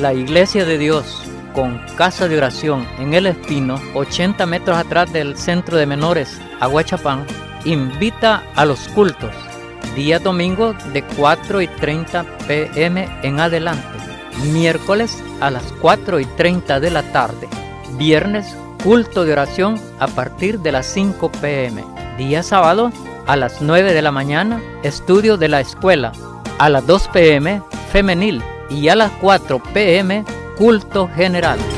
La Iglesia de Dios, con casa de oración en El Espino, 80 metros atrás del Centro de Menores Aguachapán, invita a los cultos, día domingo de 4:30 p.m. en adelante, miércoles a las 4:30 de la tarde, viernes culto de oración a partir de las 5 p.m., día sábado a las 9 de la mañana, estudio de la escuela, a las 2 p.m. femenil y a las 4 p.m. culto general.